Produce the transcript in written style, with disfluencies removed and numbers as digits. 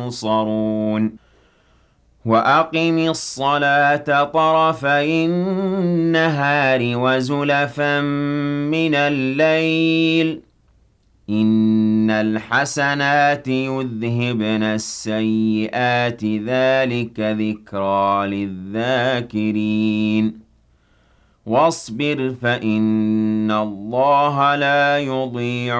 يُبْصَرُونَ وَأَقِمِ الصَّلَاةَ طَرَفَيِ النَّهَارِ وَزُلَفًا مِّنَ اللَّيْلِ ۚ إِنَّ الْحَسَنَاتِ يُذْهِبْنَ السَّيِّئَاتِ ۚ ذَٰلِكَ ذِكْرَىٰ لِلذَّاكِرِينَ وَاصْبِرْ فَإِنَّ اللَّهَ لَا يُضِيعُ